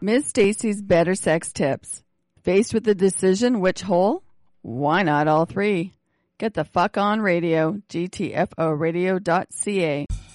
Ms. Stacy's Better Sex Tips. Faced with the decision which hole? Why not all three? Get the fuck on radio, gtforadio.ca.